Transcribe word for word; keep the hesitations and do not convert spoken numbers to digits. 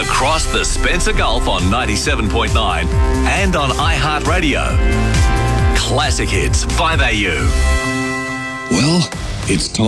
across the Spencer Gulf on ninety-seven point nine and on iHeartRadio. Classic Hits five A U. Well, it's time.